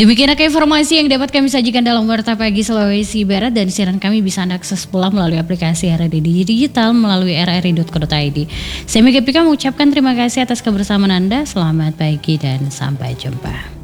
Demikian informasi yang dapat kami sajikan dalam Warta Pagi Sulawesi Barat, dan siaran kami bisa Anda akses pula melalui aplikasi RRI Digital melalui rri.co.id. Saya Mega Pika mengucapkan terima kasih atas kebersamaan Anda. Selamat pagi dan sampai jumpa.